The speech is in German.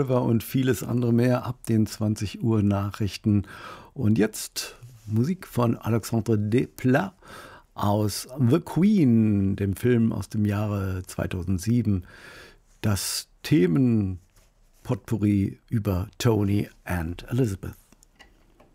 River und vieles andere mehr ab den 20 Uhr Nachrichten. Und jetzt Musik von Alexandre Desplat aus The Queen, dem Film aus dem Jahre 2007. Das Themenpotpourri über Tony and Elizabeth.